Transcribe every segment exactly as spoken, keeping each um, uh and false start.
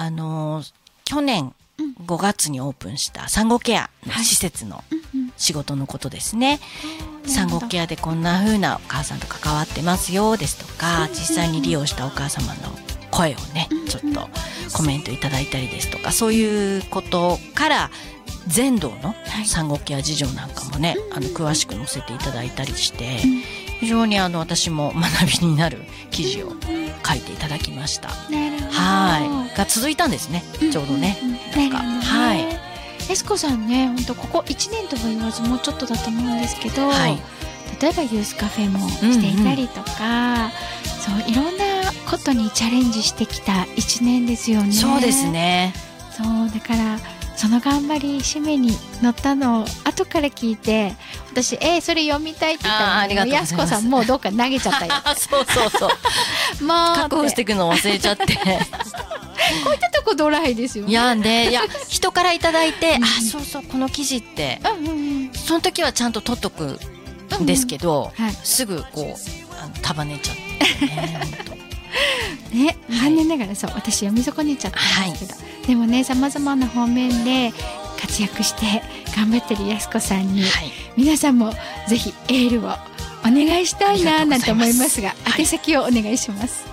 あの去年ごがつにオープンした産後ケアの施設の仕事のことですね、はい、産後ケアでこんな風なお母さんと関わってますよですとか、実際に利用したお母様の声をねちょっとコメントいただいたりですとか、そういうことから全道の産後ケア事情なんかもね、あの詳しく載せていただいたりして、非常にあの私も学びになる記事を書いていただきました。はいが続いたんですね、ちょうどね、なんかはい。 エスコさんね、本当ここいちねんとは言わずもうちょっとだと思うんですけど、 はい、 例えばユースカフェもしていたりとか、うんうん、そういろんなことにチャレンジしてきたいちねんですよね。 そうですね。 そうだからその頑張り締めに乗ったのを後から聞いて、私えー、それ読みたいって言ったのにやすこさんもうどっか投げちゃったよそうそうそうもう確保していくの忘れちゃってこういったとこドライですよね。 いやね、いや人からいただいて、うん、あそうそうこの記事って、うんうんうん、その時はちゃんと取っとくんですけど、うんうんはい、すぐこうあの束ねちゃってねね、残念ながらそう私読み損ねちゃったんですけど、はい、でもねさまざまな方面で活躍して頑張ってるやすこさんに、はい、皆さんもぜひエールをお願いしたいななんて思いますが、宛先をお願いします。 はい、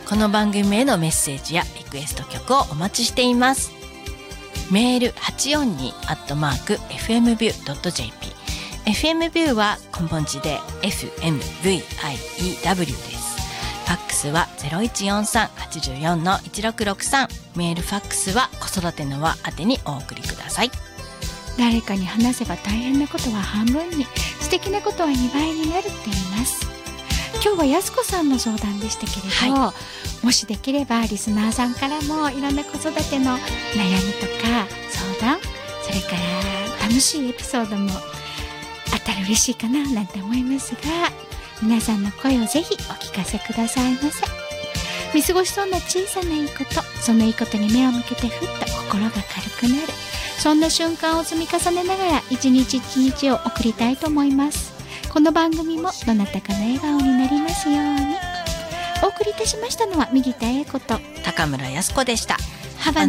この番組へのメッセージやリクエスト曲をお待ちしています。メール はちよんに アットマーク エフエムビュー ドット ジェーピー エフエム ビューは根本字で エフエムブイアイイーダブリュー です。ファックスは ゼロいちよんさん はちよんのいちろくろくさん、メールファックスは子育ての輪宛てにお送りください。 誰かに話せば大変なことは半分に、素敵なことはにばいになるって言います。今日はやすこさんの相談でしたけれど、はい、もしできればリスナーさんからもいろんな子育ての悩みとか相談、それから楽しいエピソードもあったら嬉しいかななんて思いますが、皆さんの声をぜひお聞かせくださいませ。見過ごしそうな小さないいこと、そのいいことに目を向けてふっと心が軽くなる、そんな瞬間を積み重ねながら一日一日を送りたいと思います。この番組もどなたかの笑顔になりますように。お送りいたしましたのは右田英子と高村靖子でした。